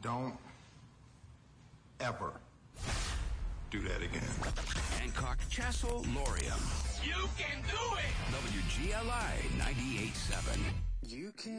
Don't ever do that again. Hancock Castle Lorium. You can do it! WGLI 98.7. You can